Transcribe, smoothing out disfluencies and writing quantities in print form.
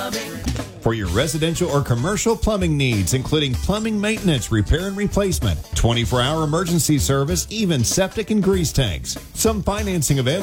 Plumbing. For your residential or commercial plumbing needs, including plumbing maintenance, repair and replacement, 24-hour emergency service, even septic and grease tanks. Some financing available.